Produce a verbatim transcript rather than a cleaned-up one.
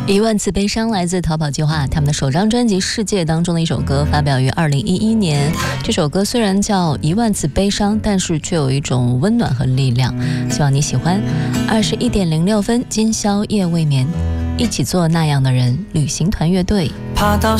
一万次悲伤来自逃跑计划，他们的首张专辑《世界》当中的一首歌，发表于二零一一年。这首歌虽然叫一万次悲伤，但是却有一种温暖和力量，希望你喜欢。二十一点零六分，今宵夜未眠，一起做那样的人，旅行团乐队。 爬到